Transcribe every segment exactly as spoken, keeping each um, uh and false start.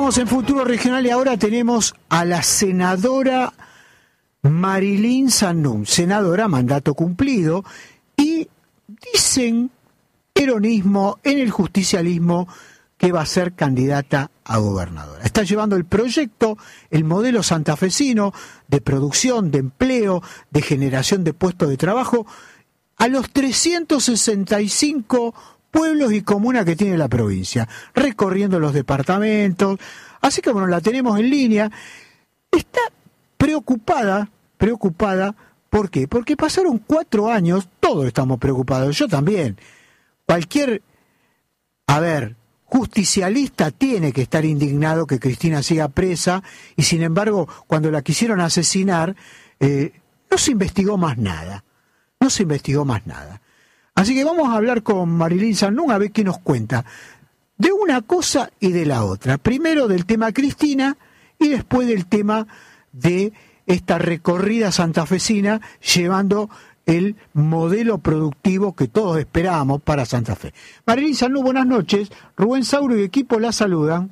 Estamos en Futuro Regional y ahora tenemos a la senadora Marilyn Sannum, senadora mandato cumplido, y dicen peronismo en el justicialismo que va a ser candidata a gobernadora. Está llevando el proyecto, el modelo santafesino de producción, de empleo, de generación de puestos de trabajo a los trescientos sesenta y cinco pueblos y comunas que tiene la provincia, recorriendo los departamentos. Así que bueno, la tenemos en línea. Está preocupada, preocupada, ¿por qué? Porque pasaron cuatro años, todos estamos preocupados, yo también. Cualquier, a ver, justicialista tiene que estar indignado que Cristina siga presa, y sin embargo, cuando la quisieron asesinar, eh, no se investigó más nada, no se investigó más nada. Así que vamos a hablar con Marilyn Sannum a ver qué nos cuenta de una cosa y de la otra. Primero del tema Cristina y después del tema de esta recorrida santafesina llevando el modelo productivo que todos esperábamos para Santa Fe. Marilyn Sannum, buenas noches. Rubén Sauro y equipo la saludan.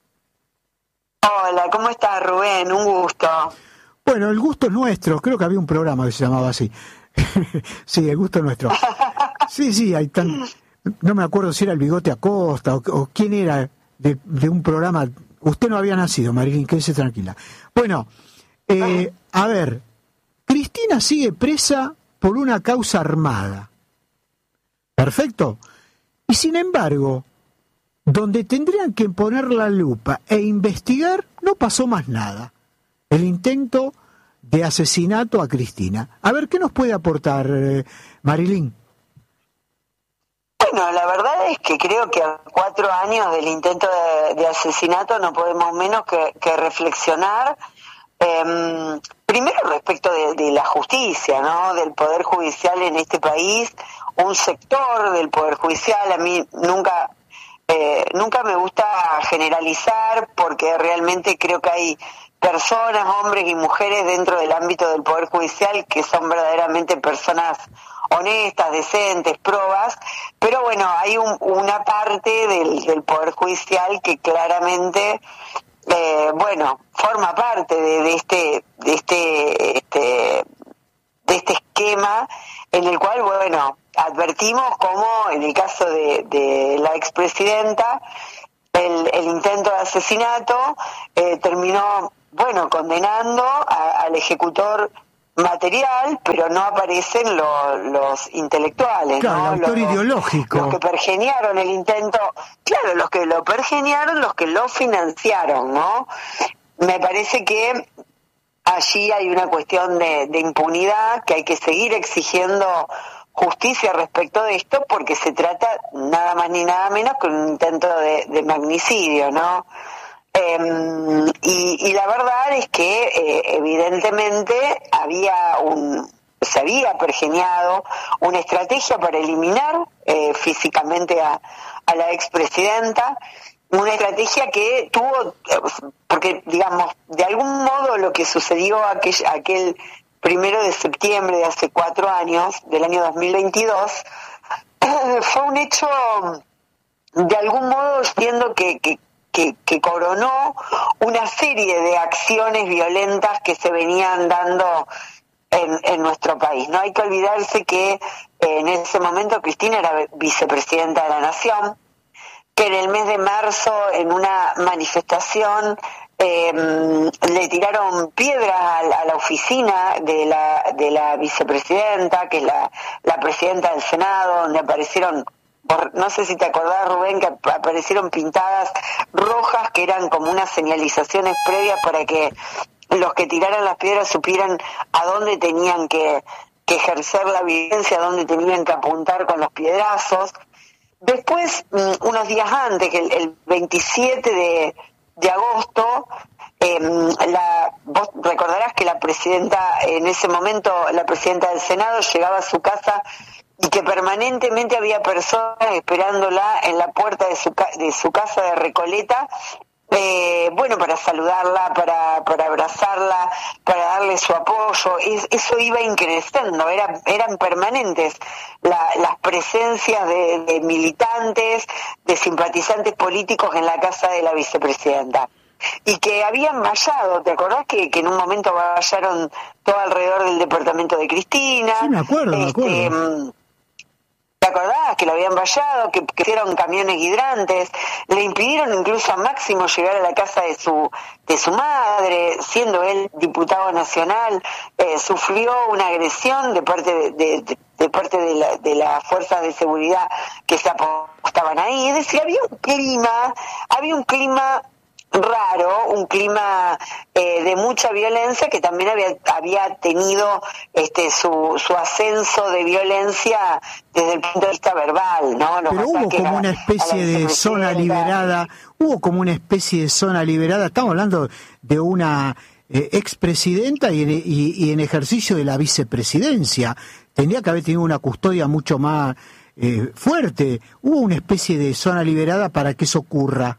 Hola, ¿cómo estás, Rubén? Un gusto. Bueno, el gusto es nuestro. Creo que había un programa que se llamaba así. Sí, el gusto es nuestro. Sí, sí, hay tan... No me acuerdo si era el Bigote Acosta o, o quién era de, de un programa. Usted no había nacido, Marilyn, quédese tranquila. Bueno, eh, a ver, Cristina sigue presa por una causa armada. Perfecto. Y sin embargo, donde tendrían que poner la lupa e investigar, no pasó más nada. El intento de asesinato a Cristina. A ver, ¿qué nos puede aportar, eh, Marilyn? Bueno, la verdad es que creo que a cuatro años del intento de, de asesinato no podemos menos que, que reflexionar, eh, primero respecto de, de la justicia, ¿no? Del Poder Judicial en este país, un sector del Poder Judicial. A mí nunca, eh, nunca me gusta generalizar porque realmente creo que hay personas, hombres y mujeres dentro del ámbito del Poder Judicial que son verdaderamente personas honestas, decentes, probas, pero bueno, hay un, una parte del, del Poder Judicial que claramente, eh, bueno, forma parte de, de este, de este, este, de este esquema en el cual, bueno, advertimos como en el caso de, de la expresidenta, el, el intento de asesinato eh, terminó, bueno, condenando a, al ejecutor material, pero no aparecen lo, los intelectuales, claro, ¿no? El autor los, ideológico. Los que pergeniaron el intento, claro, los que lo pergeniaron, los que lo financiaron, ¿no? Me parece que allí hay una cuestión de, de impunidad, que hay que seguir exigiendo justicia respecto de esto, porque se trata nada más ni nada menos que un intento de, de magnicidio, ¿no? Eh, y, y la verdad es que eh, evidentemente había un se había pergeniado una estrategia para eliminar eh, físicamente a, a la expresidenta, una estrategia que tuvo, porque digamos, de algún modo lo que sucedió aquel, aquel primero de septiembre de hace cuatro años, del año dos mil veintidós, fue un hecho, de algún modo, siendo que, que Que, que coronó una serie de acciones violentas que se venían dando en, en nuestro país. No hay que olvidarse que eh, en ese momento Cristina era vicepresidenta de la Nación, que en el mes de marzo en una manifestación eh, le tiraron piedras a, a la oficina de la, de la vicepresidenta, que es la, la presidenta del Senado, donde aparecieron, no sé si te acordás, Rubén, que aparecieron pintadas rojas que eran como unas señalizaciones previas para que los que tiraran las piedras supieran a dónde tenían que, que ejercer la violencia, a dónde tenían que apuntar con los piedrazos. Después, unos días antes, que el, el veintisiete de, de agosto, eh, la, vos recordarás que la presidenta, en ese momento, la presidenta del Senado llegaba a su casa y que permanentemente había personas esperándola en la puerta de su, de su casa de Recoleta Eh, bueno, para saludarla, para, para abrazarla, para darle su apoyo, es, eso iba increciendo, era, eran permanentes la, las presencias de, de militantes, de simpatizantes políticos en la casa de la vicepresidenta. Y que habían vallado, ¿te acordás que, que en un momento vallaron todo alrededor del departamento de Cristina? Sí, me acuerdo, este, me acuerdo. ¿Te acordás que lo habían vallado, que, que hicieron camiones hidrantes? Le impidieron incluso a Máximo llegar a la casa de su de su madre, siendo él diputado nacional, eh, sufrió una agresión de parte de, de, de, de parte de, la, de las fuerzas de seguridad que se apostaban ahí. Es decir, había un clima, había un clima raro, un clima eh, de mucha violencia que también había había tenido este su su ascenso de violencia desde el punto de vista verbal, ¿no? Los Pero hubo como una especie de zona liberada, hubo como una especie de zona liberada, estamos hablando de una eh, expresidenta y, y, y en ejercicio de la vicepresidencia, tendría que haber tenido una custodia mucho más eh, fuerte, hubo una especie de zona liberada para que eso ocurra.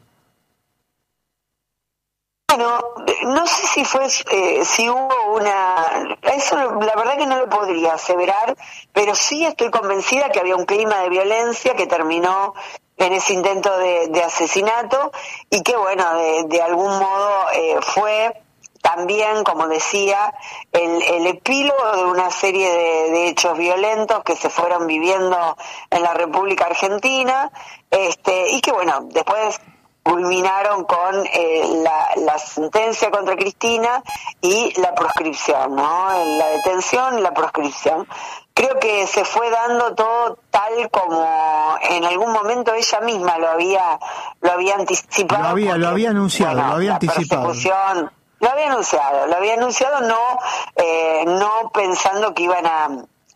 Bueno, no sé si fue, eh, si hubo una, eso la verdad que no lo podría aseverar, pero sí estoy convencida que había un clima de violencia que terminó en ese intento de, de asesinato y que bueno, de, de algún modo eh, fue también, como decía, el, el epílogo de una serie de, de hechos violentos que se fueron viviendo en la República Argentina, este, y que bueno, después culminaron con eh, la, la sentencia contra Cristina y la proscripción, ¿no? La detención y la proscripción. Creo que se fue dando todo tal como en algún momento ella misma lo había lo había anticipado. Lo había, porque, lo había anunciado, bueno, lo había la anticipado. Persecución, lo había anunciado, lo había anunciado no eh, no pensando que iban a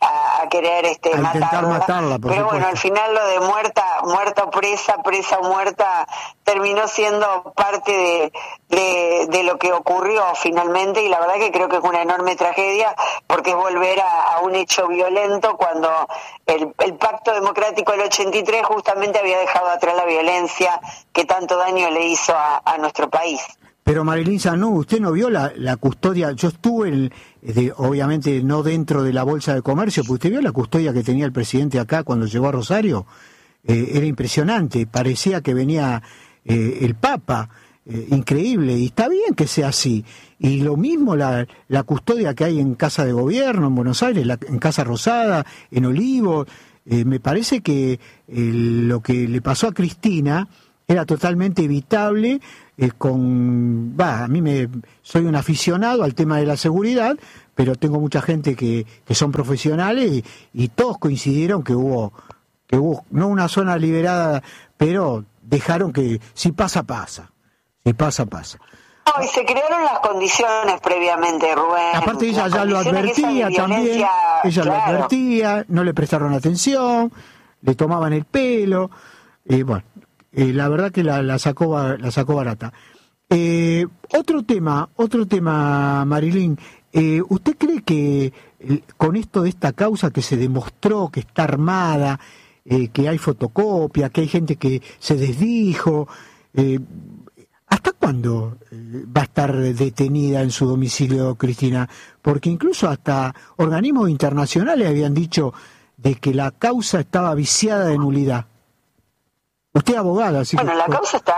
a querer este a matarla, matarla por pero supuesto. bueno, al final lo de muerta muerta o presa, presa o muerta terminó siendo parte de, de de lo que ocurrió finalmente, y la verdad que creo que es una enorme tragedia porque es volver a, a un hecho violento cuando el, el Pacto Democrático del ochenta y tres justamente había dejado atrás la violencia que tanto daño le hizo a, a nuestro país. Pero Marilyn Sanú, usted no vio la, la custodia, yo estuve, en, de, obviamente no dentro de la Bolsa de Comercio, pero usted vio la custodia que tenía el presidente acá cuando llegó a Rosario, eh, era impresionante, parecía que venía eh, el Papa, eh, increíble, y está bien que sea así. Y lo mismo la, la custodia que hay en Casa de Gobierno, en Buenos Aires, la, en Casa Rosada, en Olivos, eh, me parece que eh, lo que le pasó a Cristina era totalmente evitable. Eh, con va a mí me soy un aficionado al tema de la seguridad, pero tengo mucha gente que, que son profesionales y, y todos coincidieron que hubo que hubo no una zona liberada, pero dejaron que si pasa pasa, si pasa pasa. No, y se crearon las condiciones previamente, Rubén. Aparte ella ya lo advertía también, ella claro. lo advertía, no le prestaron atención, le tomaban el pelo, y eh, bueno. Eh, la verdad que la, la sacó la sacó barata. Eh, otro tema, otro tema, Marilyn. Eh, ¿Usted cree que eh, con esto de esta causa que se demostró que está armada, eh, que hay fotocopia, que hay gente que se desdijo, eh, ¿hasta cuándo eh, va a estar detenida en su domicilio, Cristina? Porque incluso hasta organismos internacionales habían dicho de que la causa estaba viciada de nulidad. Usted es abogada, así bueno, que... la causa está...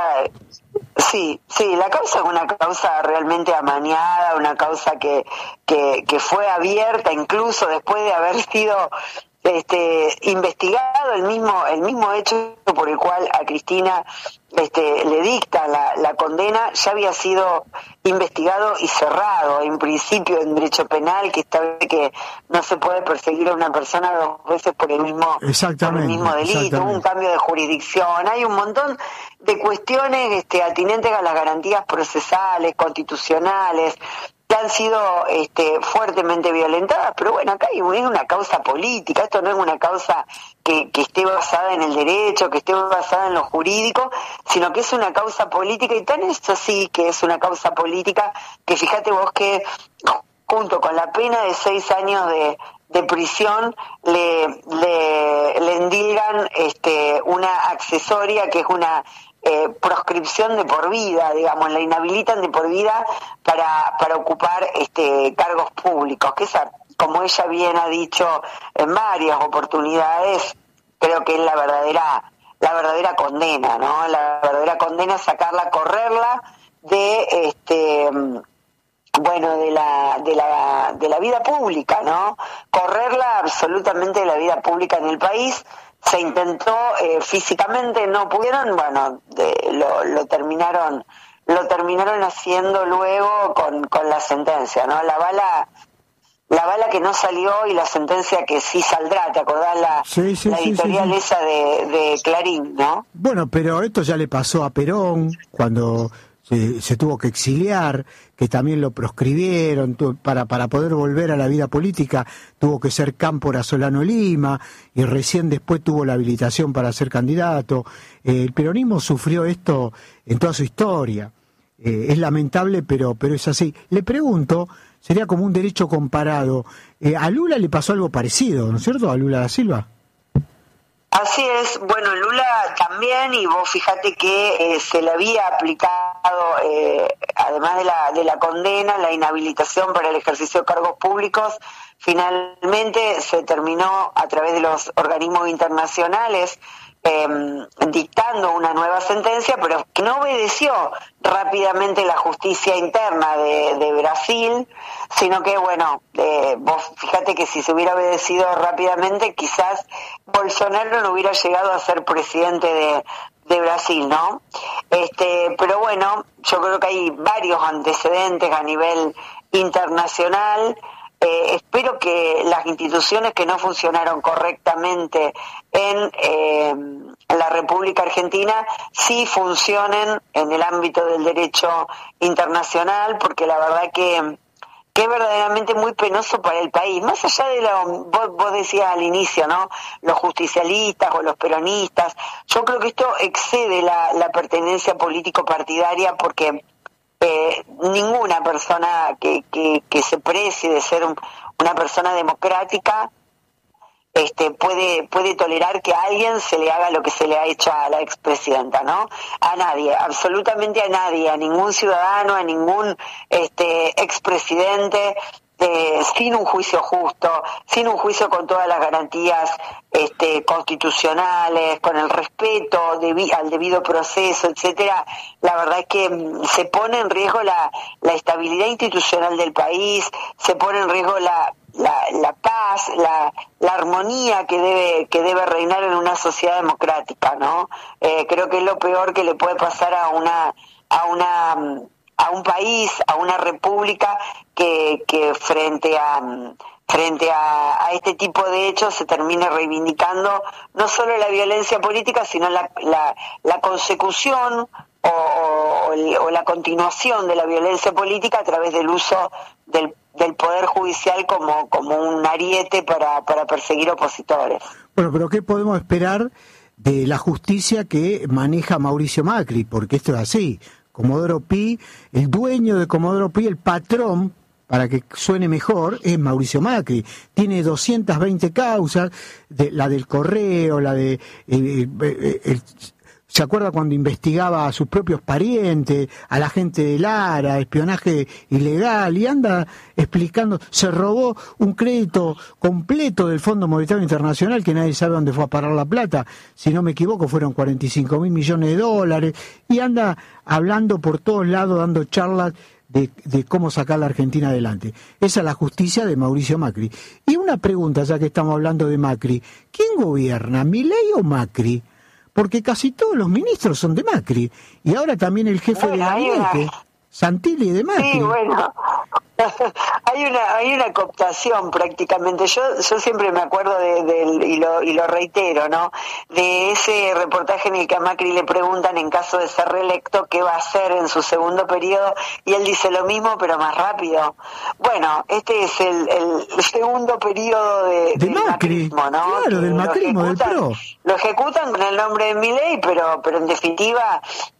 Sí, sí, la causa es una causa realmente amañada, una causa que, que, que fue abierta incluso después de haber sido este, investigado el mismo, el mismo hecho por el cual a Cristina este, le dicta la, la condena, ya había sido investigado y cerrado, en principio en derecho penal, que establece que no se puede perseguir a una persona dos veces por el mismo, por el mismo delito, un cambio de jurisdicción, hay un montón de cuestiones este, atinentes a las garantías procesales, constitucionales, que han sido este, fuertemente violentadas, pero bueno, acá hay una causa política, esto no es una causa que, que esté basada en el derecho, que esté basada en lo jurídico, sino que es una causa política, y tan es así que es una causa política, que fíjate vos que junto con la pena de seis años de, de prisión le, le, le endilgan este, una accesoria que es una eh, proscripción de por vida, digamos, la inhabilitan de por vida para, para ocupar este, cargos públicos, que esa, como ella bien ha dicho en varias oportunidades, creo que es la verdadera, la verdadera condena, ¿no? La verdadera condena es sacarla, correrla de este bueno de la de la de la vida pública, ¿no? Correrla absolutamente de la vida pública en el país. Se intentó eh, físicamente, no pudieron, bueno, de, lo, lo terminaron lo terminaron haciendo luego con, con la sentencia, ¿no? La bala la bala que no salió y la sentencia que sí saldrá, ¿te acordás la, sí, sí, la editorial sí, sí, sí. esa de, de Clarín, ¿no? Bueno, pero esto ya le pasó a Perón cuando se, se tuvo que exiliar, que también lo proscribieron tu, para para poder volver a la vida política, tuvo que ser Cámpora Solano Lima, y recién después tuvo la habilitación para ser candidato. Eh, el peronismo sufrió esto en toda su historia. Eh, es lamentable, pero pero es así. Le pregunto, sería como un derecho comparado. Eh, a Lula le pasó algo parecido, ¿no es cierto? A Lula da Silva. Así es, bueno, Lula también, y vos fíjate que eh, se le había aplicado, eh, además de la, de la condena, la inhabilitación para el ejercicio de cargos públicos. Finalmente se terminó a través de los organismos internacionales eh, dictando una nueva sentencia, pero que no obedeció rápidamente la justicia interna de, de Brasil, sino que, bueno, eh, vos fíjate que si se hubiera obedecido rápidamente, quizás Bolsonaro no hubiera llegado a ser presidente de, de Brasil, ¿no? Este, pero bueno, yo creo que hay varios antecedentes a nivel internacional. Eh, espero que las instituciones que no funcionaron correctamente en eh, la República Argentina sí funcionen en el ámbito del derecho internacional, porque la verdad que, que es verdaderamente muy penoso para el país. Más allá de lo, vos, vos decías al inicio, ¿no? Los justicialistas o los peronistas, yo creo que esto excede la, la pertenencia político-partidaria, porque Eh, ninguna persona que, que, que se precie de ser un, una persona democrática este, puede puede tolerar que a alguien se le haga lo que se le ha hecho a la expresidenta, ¿no? A nadie, absolutamente a nadie, a ningún ciudadano, a ningún este, expresidente, eh, sin un juicio justo, sin un juicio con todas las garantías este, constitucionales, con el respeto debi- al debido proceso, etcétera. La verdad es que se pone en riesgo la, la estabilidad institucional del país, se pone en riesgo la la, la paz, la, la armonía que debe que debe reinar en una sociedad democrática, ¿no? Eh, creo que es lo peor que le puede pasar a una a una a un país, a una república que que frente a frente a, a este tipo de hechos se termine reivindicando no solo la violencia política, sino la la, la consecución o, o, o la continuación de la violencia política a través del uso del del Poder Judicial como como un ariete para, para perseguir opositores. Bueno, pero ¿qué podemos esperar de la justicia que maneja Mauricio Macri? Porque esto es así. Comodoro Pi, el dueño de Comodoro Pi, el patrón, para que suene mejor, es Mauricio Macri. Tiene doscientas veinte causas, de, la del correo, la de... Eh, eh, el, ¿se acuerda cuando investigaba a sus propios parientes, a la gente de Lara, espionaje ilegal? Y anda explicando, se robó un crédito completo del Fondo Monetario Internacional, que nadie sabe dónde fue a parar la plata. Si no me equivoco, fueron cuarenta y cinco mil millones de dólares. Y anda hablando por todos lados, dando charlas de, de cómo sacar la Argentina adelante. Esa es la justicia de Mauricio Macri. Y una pregunta, ya que estamos hablando de Macri. ¿Quién gobierna, Milei o Macri? Porque casi todos los ministros son de Macri. Y ahora también el jefe bueno, de gabinete, Santilli, de Macri. Sí, bueno, hay una hay una cooptación prácticamente. Yo yo siempre me acuerdo de, de y lo y lo reitero, ¿no? De ese reportaje en el que a Macri le preguntan en caso de ser reelecto qué va a hacer en su segundo periodo, y él dice lo mismo pero más rápido. Bueno, este es el, el segundo periodo de, de del Macri, macrismo, ¿no? Claro, del macrismo, del PRO. Lo ejecutan con el nombre de Milei, pero pero en definitiva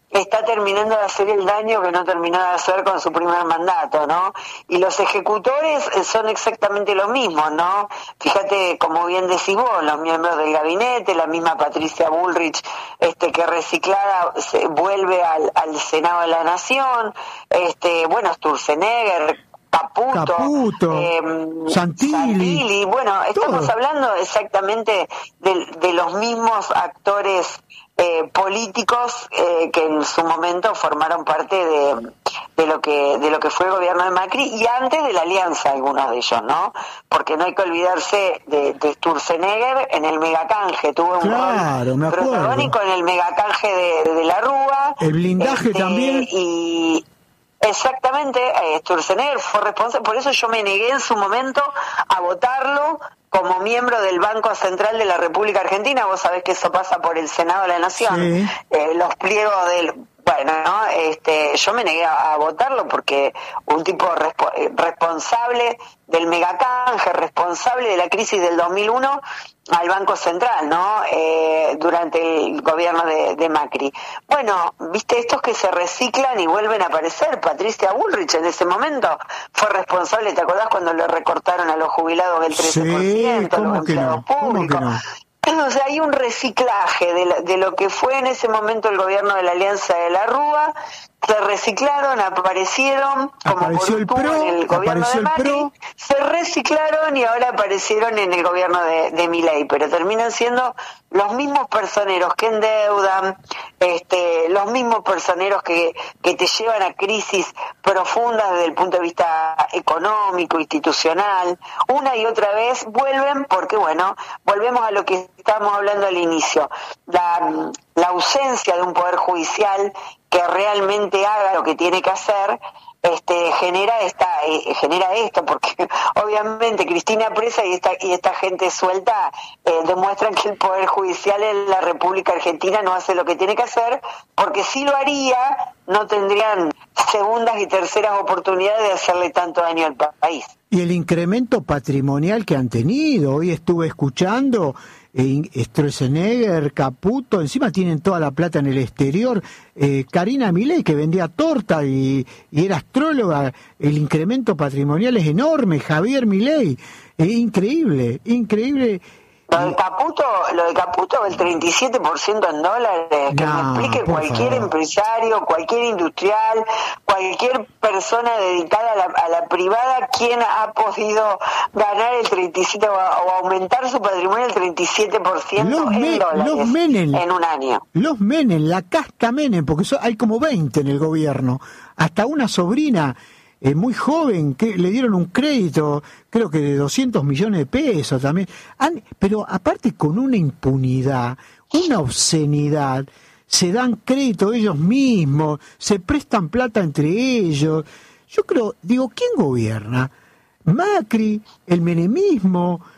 está terminando de hacer el daño que no terminó de hacer con su primer mandato, ¿no? Y los ejecutores son exactamente los mismos, ¿no? Fíjate, como bien decís vos, los miembros del gabinete, la misma Patricia Bullrich, este que reciclada se vuelve al, al Senado de la Nación, este, bueno, Sturzenegger, Caputo, Caputo eh, Santilli. Santilli, bueno, estamos todo. hablando exactamente de, de los mismos actores eh, políticos eh, que en su momento formaron parte de, de lo que de lo que fue el gobierno de Macri y antes de la alianza, algunos de ellos, ¿no? Porque no hay que olvidarse de, de Sturzenegger en el megacanje, tuvo un claro, rol me acuerdo. protagónico en el megacanje de, de la Rúa. El blindaje este, también. Y exactamente, eh, Sturzenegger fue responsable, por eso yo me negué en su momento a votarlo como miembro del Banco Central de la República Argentina. Vos sabés que eso pasa por el Senado de la Nación, Sí. eh, los pliegos del... Bueno, ¿no? este, yo me negué a, a votarlo porque un tipo respo- responsable del megacanje, responsable de la crisis del dos mil uno al Banco Central, ¿no? Eh, durante el gobierno de, de Macri. Bueno, viste, estos que se reciclan y vuelven a aparecer. Patricia Bullrich en ese momento fue responsable, ¿te acordás cuando le recortaron a los jubilados el trece por ciento, Sí, a los ¿cómo que empleados no? ¿Cómo públicos? que no? O sea, hay un reciclaje de, la, de lo que fue en ese momento el gobierno de la Alianza de la Rúa, se reciclaron, aparecieron, como Apareció por el un tubo PRO, en el gobierno apareció de el Macri, PRO. se reciclaron y ahora aparecieron en el gobierno de, de Milei, pero terminan siendo los mismos personeros que endeudan, este, los mismos personeros que, que te llevan a crisis profundas desde el punto de vista económico, institucional, una y otra vez vuelven porque, bueno, volvemos a lo que estábamos hablando al inicio, la, la ausencia de un poder judicial que realmente haga lo que tiene que hacer, este genera esta eh, genera esto, porque obviamente Cristina presa y esta y esta gente suelta eh, demuestran que el poder judicial en la República Argentina no hace lo que tiene que hacer, porque si lo haría no tendrían segundas y terceras oportunidades de hacerle tanto daño al país. Y el incremento patrimonial que han tenido, hoy estuve escuchando, eh, Sturzenegger, Caputo, encima tienen toda la plata en el exterior, eh, Karina Milei que vendía torta y, y era astróloga, el incremento patrimonial es enorme, Javier Milei, es increíble, increíble. Lo de Caputo, lo de Caputo, el treinta y siete por ciento en dólares, que No, me explique por cualquier favor. empresario, cualquier industrial, cualquier persona dedicada a la, a la privada, quien ha podido ganar el treinta y siete por ciento o, o aumentar su patrimonio el treinta y siete por ciento Los en me- dólares los Menem. en un año. Los Menem, la casta Menem, porque so- hay como veinte en el gobierno, hasta una sobrina eh, muy joven que le dieron un crédito, creo que de doscientos millones de pesos también, Han- pero aparte con una impunidad, una obscenidad, se dan crédito ellos mismos, se prestan plata entre ellos. Yo creo, digo, ¿quién gobierna? Macri, el menemismo,